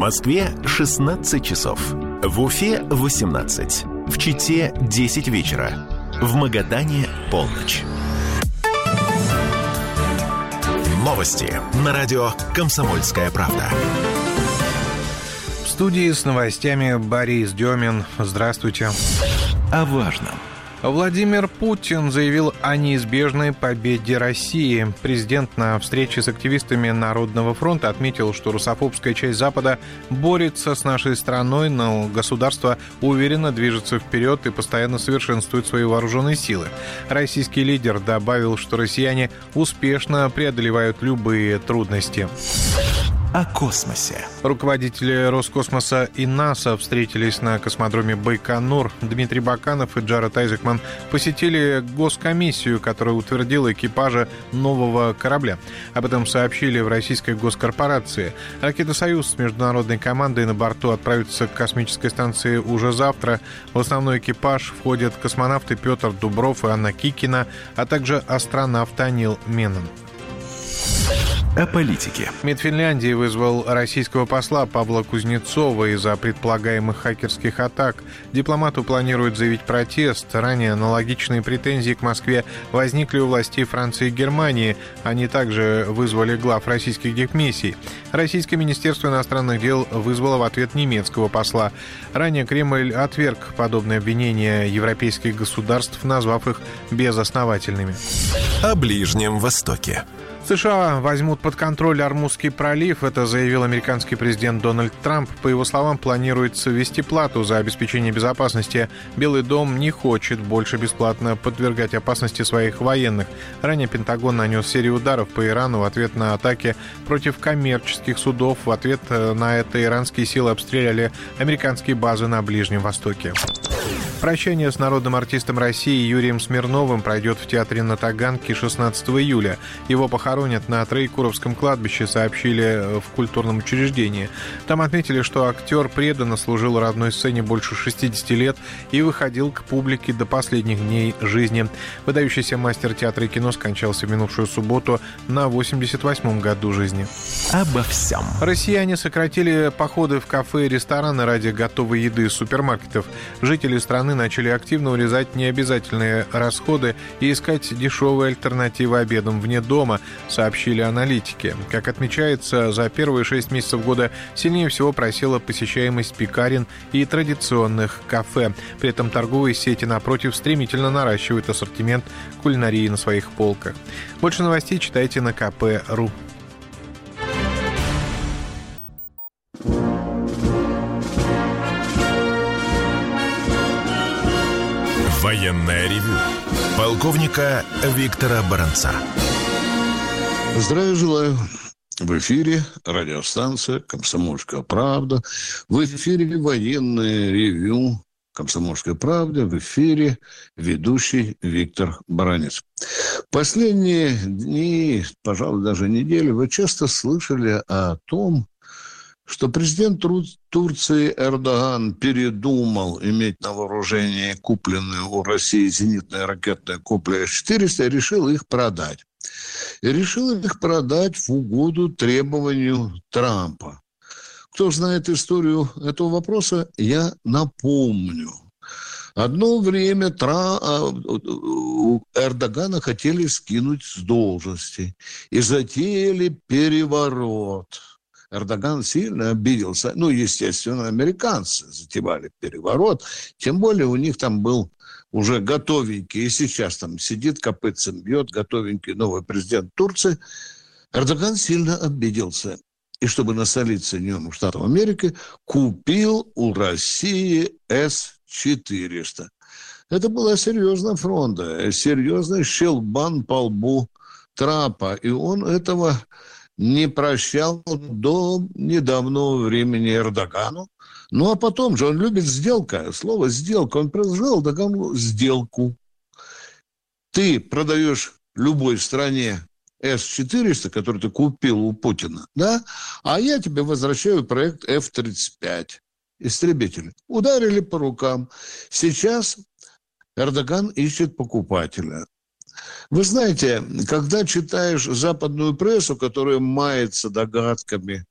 Москве 16 часов. В Уфе 18. В Чите 10 вечера. В Магадане полночь. Новости на радио «Комсомольская правда». В студии с новостями Борис Демин. Здравствуйте. О важном. Владимир Путин заявил о неизбежной победе России. Президент на встрече с активистами Народного фронта отметил, что русофобская часть Запада борется с нашей страной, но государство уверенно движется вперед и постоянно совершенствует свои вооруженные силы. Российский лидер добавил, что россияне успешно преодолевают любые трудности. О космосе. Руководители Роскосмоса и НАСА встретились на космодроме Байконур. Дмитрий Баканов и Джаред Айзекман посетили госкомиссию, которая утвердила экипажа нового корабля. Об этом сообщили в российской госкорпорации. Ракета «Союз» с международной командой на борту отправится к космической станции уже завтра. В основной экипаж входят космонавты Петр Дубров и Анна Кикина, а также астронавт Анил Меннон. О политике. МИД Финляндии вызвал российского посла Павла Кузнецова из-за предполагаемых хакерских атак. Дипломату планируют заявить протест. Ранее аналогичные претензии к Москве возникли у властей Франции и Германии. Они также вызвали глав российских дипмиссий. Российское министерство иностранных дел вызвало в ответ немецкого посла. Ранее Кремль отверг подобные обвинения европейских государств, назвав их безосновательными. О Ближнем Востоке. США возьмут под контроль Ормузский пролив, это заявил американский президент Дональд Трамп. По его словам, планируется ввести плату за обеспечение безопасности. Белый дом не хочет больше бесплатно подвергать опасности своих военных. Ранее Пентагон нанес серию ударов по Ирану в ответ на атаки против коммерческих судов. В ответ на это иранские силы обстреляли американские базы на Ближнем Востоке. Прощание с народным артистом России Юрием Смирновым пройдет в театре на Таганке 16 июля. Его похоронят на Троекуровском кладбище, сообщили в культурном учреждении. Там отметили, что актер преданно служил родной сцене больше 60 лет и выходил к публике до последних дней жизни. Выдающийся мастер театра и кино скончался в минувшую субботу на 88-м году жизни. Обо всем. Россияне сократили походы в кафе и рестораны ради готовой еды из супермаркетов. Жители страны начали активно урезать необязательные расходы и искать дешевые альтернативы обедам вне дома, сообщили аналитики. Как отмечается, за первые 6 месяцев года сильнее всего просела посещаемость пекарен и традиционных кафе. При этом торговые сети, напротив, стремительно наращивают ассортимент кулинарии на своих полках. Больше новостей читайте на kp.ru. Военное ревю полковника Виктора Баранца. Здравия желаю. В эфире радиостанция «Комсомольская правда». В эфире военное ревю «Комсомольская правда». В эфире ведущий Виктор Баранец. Последние дни, пожалуй, даже недели, вы часто слышали о том, что президент Турции Эрдоган передумал иметь на вооружении купленные у России зенитные ракетные комплексы С-400 и решил их продать. И решил их продать в угоду требованию Трампа. Кто знает историю этого вопроса, я напомню. Одно время Эрдогана хотели скинуть с должности и затеяли переворот. Эрдоган сильно обиделся. Ну, естественно, американцы затевали переворот. Тем более у них там был уже готовенький, и сейчас там сидит, копытцем бьет, готовенький новый президент Турции. Эрдоган сильно обиделся. И чтобы насолить Соединенным Штатам Америки, купил у России С-400. Это была серьезная фронта, серьезный щелбан по лбу Трампа. И он этого не прощал до недавнего времени Эрдогану. Ну, а потом же он любит сделка. Слово «сделка». Он предложил Эрдогану сделку. Ты продаешь любой стране С-400, который ты купил у Путина, да? А я тебе возвращаю проект F-35. Истребители. Ударили по рукам. Сейчас Эрдоган ищет покупателя. Вы знаете, когда читаешь западную прессу, которая мается догадками